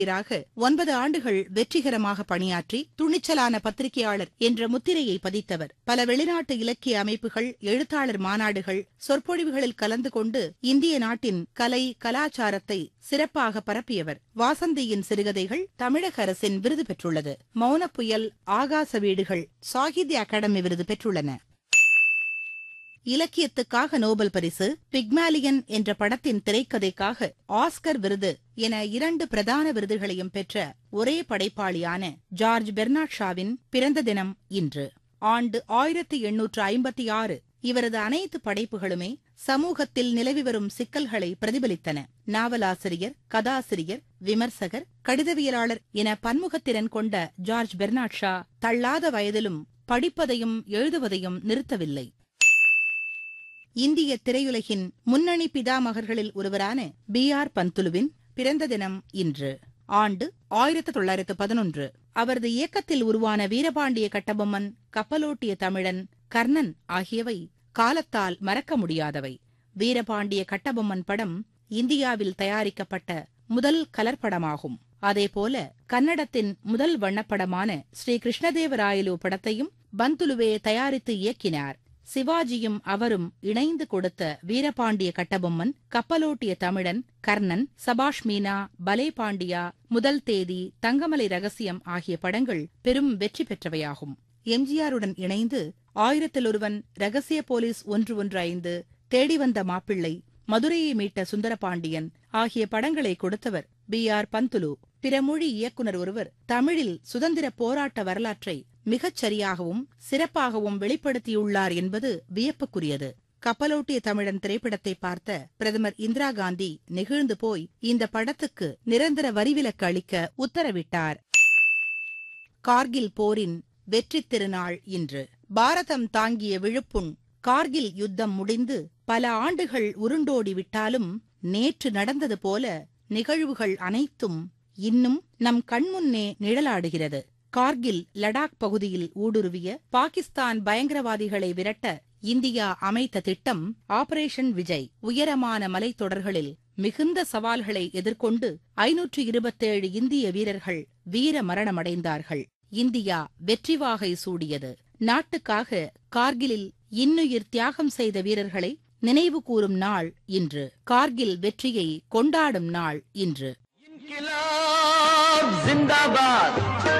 9 ஆண்டுகள் வெற்றிகரமாக பணியாற்றி துணிச்சலான பத்திரிகையாளர் என்ற முத்திரையை பதித்தவர். பல வெளிநாட்டு இலக்கிய அமைப்புகள், எழுத்தாளர் மாநாடுகள், சொற்பொழிவுகளில் கலந்து கொண்டு இந்திய நாட்டின் கலை கலாச்சாரத்தை சிறப்பாக பரப்பியவர். வாசந்தியின் சிறுகதைகள் தமிழக அரசின் விருது பெற்றுள்ளது. மௌனப் புயல், ஆகாச வீடுகள் சாகித்ய அகாடமி விருது பெற்றுள்ளன. இலக்கியத்துக்காக நோபல் பரிசு, பிக்மாலியன் என்ற படத்தின் திரைக்கதைக்காக ஆஸ்கர் விருது என 2 பிரதான விருதுகளையும் பெற்ற ஒரே படைப்பாளியான ஜார்ஜ் பெர்னாட் ஷாவின் பிறந்த தினம் இன்று. ஆண்டு 1856. இவரது அனைத்து படைப்புகளுமே சமூகத்தில் நிலவி வரும் சிக்கல்களை பிரதிபலித்தன. நாவலாசிரியர், கதாசிரியர், விமர்சகர், கடிதவியலாளர் என பன்முகத்திறன் கொண்ட ஜார்ஜ் பெர்னாட் ஷா தள்ளாத வயதிலும் படிப்பதையும் எழுதுவதையும் நிறுத்தவில்லை. இந்திய திரையுலகின் முன்னணி பிதாமகர்களில் ஒருவரான B.R. பந்துலுவின் பிறந்த தினம் இன்று. ஆண்டு 1911. அவரது இயக்கத்தில் உருவான வீரபாண்டிய கட்டபொம்மன், கப்பலோட்டிய தமிழன், கர்ணன் ஆகியவை காலத்தால் மறக்க முடியாதவை. வீரபாண்டிய கட்டபொம்மன் படம் இந்தியாவில் தயாரிக்கப்பட்ட முதல் கலர் படமாகும். அதேபோல கன்னடத்தின் முதல் வண்ணப்படமான ஸ்ரீ கிருஷ்ணதேவராயலு படத்தையும் பந்துலுவே தயாரித்து இயக்கினார். சிவாஜியும் அவரும் இணைந்து கொடுத்த வீரபாண்டிய கட்டபொம்மன், கப்பலோட்டிய தமிழன், கர்ணன், சபாஷ் மீனா, பலே பாண்டியா, முதல் தேதி, தங்கமலை ரகசியம் ஆகிய படங்கள் பெரும் வெற்றி பெற்றவையாகும். எம்ஜிஆருடன் இணைந்து 1001, ரகசிய போலீஸ் 115, தேடி வந்த மாப்பிள்ளை, மதுரையை மீட்ட சுந்தரபாண்டியன் ஆகிய படங்களை கொடுத்தவர் B.R. பந்துலு. பிற மொழி இயக்குனர் ஒருவர் தமிழில் சுதந்திர போராட்ட வரலாற்றை மிகச் சரியாகவும் சிறப்பாகவும் வெளிப்படுத்தியுள்ளார் என்பது வியப்புக்குரியது. கப்பலோட்டிய தமிழன் திரைப்படத்தை பார்த்த பிரதமர் இந்திரா காந்தி நெகிழ்ந்து போய் இந்த படத்துக்கு நிரந்தர வரிவிலக்கு அளிக்க உத்தரவிட்டார். கார்கில் போரின் வெற்றித் திருநாள் இன்று. பாரதம் தாங்கிய விழுப்புண் கார்கில் யுத்தம் முடிந்து பல ஆண்டுகள் உருண்டோடி விட்டாலும் நேற்று நடந்தது போல நிகழ்வுகள் அனைத்தும் இன்னும் நம் கண்முன்னே நிழலாடுகிறது. கார்கில், லடாக் பகுதியில் ஊடுருவிய பாகிஸ்தான் பயங்கரவாதிகளை விரட்ட இந்தியா அமைத்த திட்டம் ஆபரேஷன் விஜய். உயரமான மலைத்தொடர்களில் மிகுந்த சவால்களை எதிர்கொண்டு 527 இந்திய வீரர்கள் வீர மரணமடைந்தார்கள். இந்தியா வெற்றி வாகை சூடியது. நாட்டுக்காக கார்கிலில் இன்னுயிர் தியாகம் செய்த வீரர்களை நினைவு கூறும் நாள் இன்று. கார்கில் வெற்றியை கொண்டாடும் நாள் இன்று.